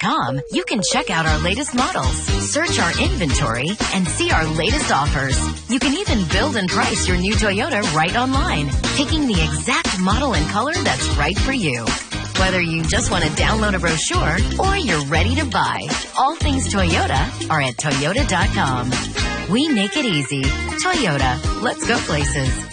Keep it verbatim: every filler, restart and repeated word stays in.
com, you can check out our latest models, search our inventory, and see our latest offers. You can even build and price your new Toyota right online, picking the exact model and color that's right for you. Whether you just want to download a brochure or you're ready to buy, all things Toyota are at toyota dot com. We make it easy. Toyota. Let's go places.